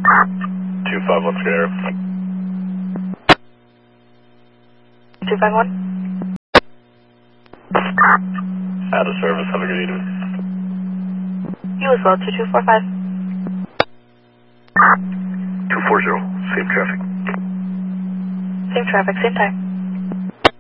251 Sierra. 251. Out of service, have a good evening. You as well, 2245. 240, same traffic. Same traffic, same time.